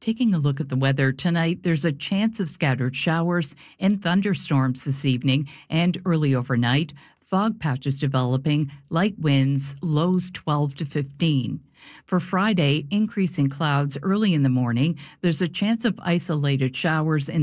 Taking a look at the weather tonight, there's a chance of scattered showers and thunderstorms this evening and early overnight. Fog patches developing, light winds, lows 12 to 15. For Friday, increasing clouds early in the morning. There's a chance of isolated showers in